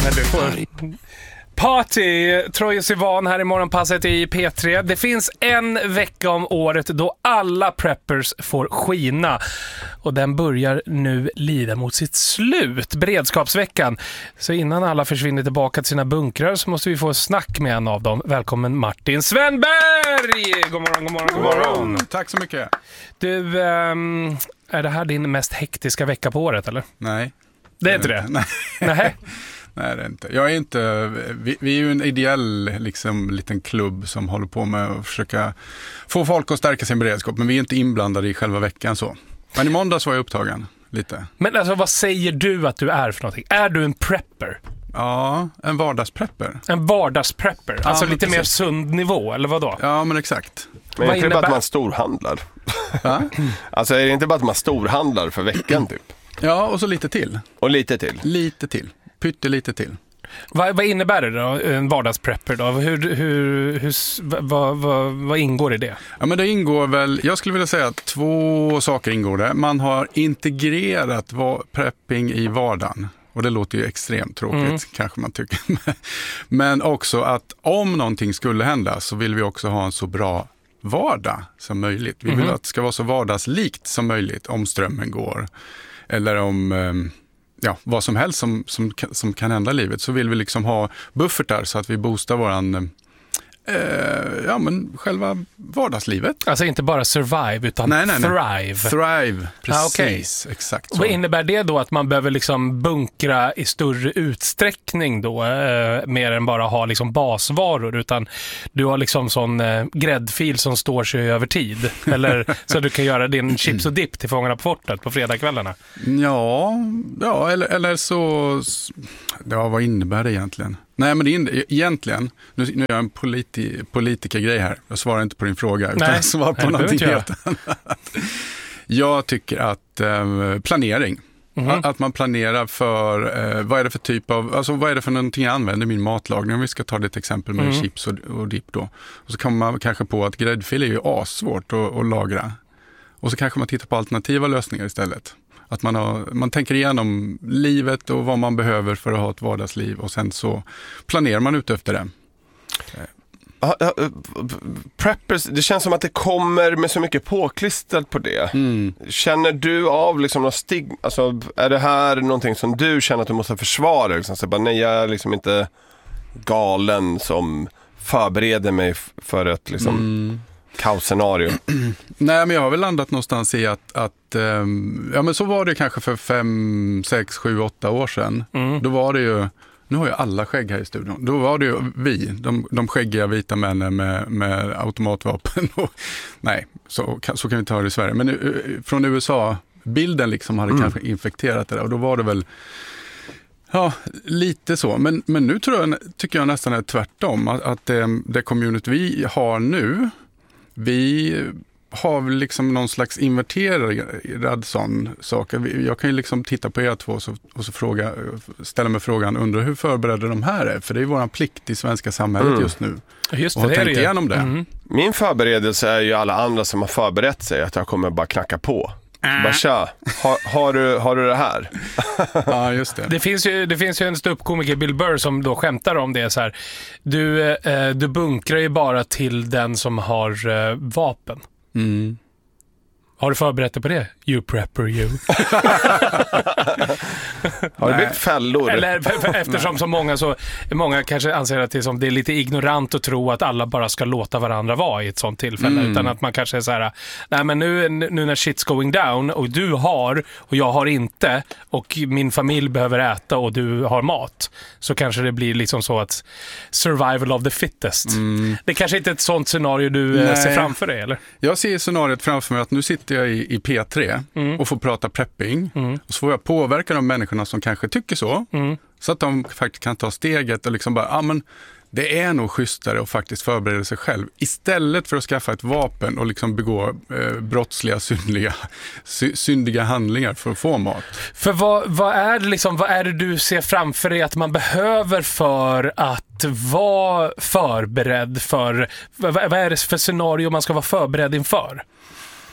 Men du får... Party, Troye Sivan här i morgonpasset i P3. Det finns en vecka om året då alla preppers får skina. Och den börjar nu lida mot sitt slut, beredskapsveckan. Så innan alla försvinner tillbaka till sina bunkrar så måste vi få snack med en av dem. Välkommen Martin Svenberg! God morgon, god morgon, god morgon. Tack så mycket. Du, är det här din mest hektiska vecka på året, eller? Nej. Det är inte det? Nej. Nej. Nej, det är inte. Jag är inte, vi är ju en ideell liten klubb som håller på med att försöka få folk att stärka sin beredskap, men vi är inte inblandade i själva veckan så. Men i måndags var jag upptagen lite. Men alltså, vad säger du att du är för någonting? Är du en prepper? Ja, en vardagsprepper. En vardagsprepper? Ja, alltså lite precis. mer sund nivå, eller vad då? Ja, men exakt. Men är det inte bara att man storhandlar? Ja? Alltså är det inte bara att man storhandlar för veckan typ? Ja, och så lite till. Och lite till? Lite till. Pyttelite till. Vad innebär det då, en vardagsprepper då? Vad ingår i det? Ja, men det ingår väl, jag skulle vilja säga att 2 saker ingår det. Man har integrerat prepping i vardagen. Och det låter ju extremt tråkigt, kanske man tycker. Men också att om någonting skulle hända så vill vi också ha en så bra vardag som möjligt. Vi vill att det ska vara så vardagslikt som möjligt om strömmen går. Eller om vad som helst som kan hända i livet. Så vill vi liksom ha buffertar så att vi boostar våran själva vardagslivet. Alltså inte bara survive utan thrive. Thrive, precis. Okay. Exakt så. Vad innebär det då, att man behöver liksom bunkra i större utsträckning då, mer än bara ha liksom basvaror, utan du har liksom sån gräddfil som står sig över tid, eller så du kan göra din chips och dip till Fångarna på fortet på fredagskvällarna? Ja, eller så, vad innebär det egentligen? Nej, men egentligen, nu är jag en politikergrej här. Jag svarar inte på din fråga, utan jag svarar på någonting helt annat. Jag tycker att planering. Att man planerar för, vad är det för typ av, alltså vad är det för någonting jag använder i min matlagning, om vi ska ta det ett exempel med chips och dip då. Och så kommer man kanske på att gräddfil är ju assvårt att lagra. Och så kanske man tittar på alternativa lösningar istället. Att man tänker igenom livet och vad man behöver för att ha ett vardagsliv, och sen så planerar man ut efter det. Preppers, det känns som att det kommer med så mycket påklistrat på det. Känner du av liksom någon alltså är det här någonting som du känner att du måste försvara liksom? Så bara, nej, jag är liksom inte galen som förbereder mig för ett liksom kaosscenario. Nej, men jag har väl landat någonstans i att men så var det kanske för 5, 6, 7, 8 år sedan. Då var det ju, nu har ju alla skägg här i studion. Då var det ju de skäggiga vita männen med automatvapen. Nej, så kan vi inte ha det i Sverige. Men från USA, bilden liksom hade kanske infekterat det där. Och då var det väl, lite så. Men nu tycker jag nästan är tvärtom. Att det community vi har nu, vi har liksom någon slags inverterad sån sak. Jag kan ju liksom titta på er två och så ställa mig frågan, undrar hur förberedda de här är? För det är våran plikt i svenska samhället just nu. Just och har tänkt igenom det. Min förberedelse är ju alla andra som har förberett sig, att jag kommer bara knacka på. Bara tja, har du det här? Ja, just det. Det finns ju en ståuppkomiker, Bill Burr, som då skämtar om det så här. Du bunkrar ju bara till den som har vapen. Har du förberett dig på det? You prepper you. Har det blivit fällor? Eller eftersom så många kanske anser att det är lite ignorant att tro att alla bara ska låta varandra vara i ett sånt tillfälle, utan att man kanske är så här, nej, men nu när shit's going down och du har och jag har inte, och min familj behöver äta och du har mat, så kanske det blir liksom så att survival of the fittest. Det kanske inte är ett sånt scenario du ser framför dig, eller? Jag ser scenariot framför mig att nu sitter jag i P3 och får prata prepping, och så får jag påverka de människorna som kanske tycker så, så att de faktiskt kan ta steget och liksom bara, men det är nog schysstare att faktiskt förbereda sig själv istället för att skaffa ett vapen och liksom begå brottsliga, syndiga handlingar för att få mat. För vad är det du ser framför dig att man behöver för att vara förberedd för? Vad är det för scenario man ska vara förberedd inför?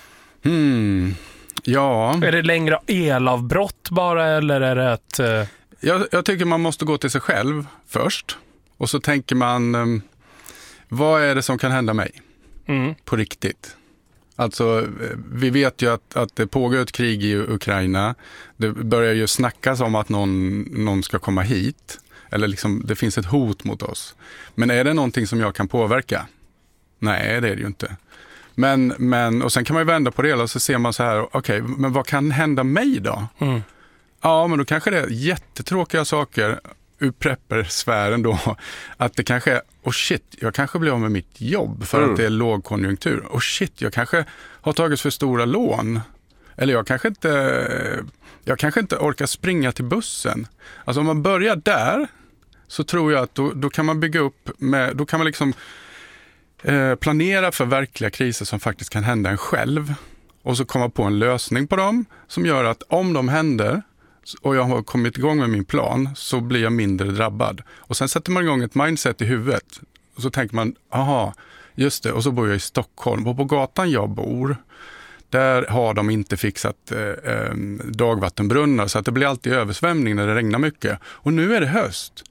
Ja. Är det längre elavbrott bara, eller är det ett... Jag tycker man måste gå till sig själv först. Och så tänker man, vad är det som kan hända mig? På riktigt. Alltså, vi vet ju att det pågår ett krig i Ukraina. Det börjar ju snackas om att någon ska komma hit. Eller liksom, det finns ett hot mot oss. Men är det någonting som jag kan påverka? Nej, det är det ju inte. Men och sen kan man ju vända på det och så ser man så här, okej, men vad kan hända mig då? Ja, men då kanske det är jättetråkiga saker ur preppersfären då. Att det kanske är, jag kanske blir av med mitt jobb för att det är lågkonjunktur. Jag kanske har tagit för stora lån. Eller jag kanske inte orkar springa till bussen. Alltså om man börjar där så tror jag att då kan man bygga upp då kan man liksom planera för verkliga kriser som faktiskt kan hända en själv. Och så komma på en lösning på dem som gör att om de händer och jag har kommit igång med min plan så blir jag mindre drabbad. Och sen sätter man igång ett mindset i huvudet och så tänker man, aha, just det, och så bor jag i Stockholm och på gatan jag bor där har de inte fixat dagvattenbrunnar så att det blir alltid översvämning när det regnar mycket. Och nu är det höst.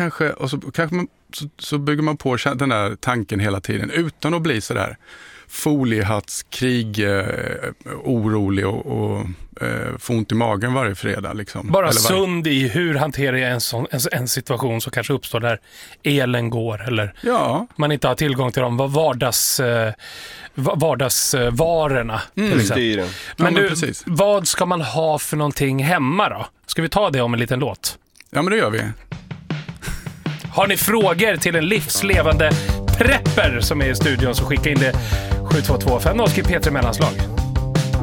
Så bygger man på den där tanken hela tiden utan att bli så där foliehattskrig, orolig och få ont i magen varje fredag. Liksom. Bara sund i hur hanterar jag en situation som kanske uppstår där elen går eller man inte har tillgång till de vardagsvarorna. Men vad ska man ha för någonting hemma då? Ska vi ta det om en liten låt? Ja, men det gör vi. Har ni frågor till en livslevande prepper som är i studion så skicka in det 722 5 och skriv P3 mellanslag.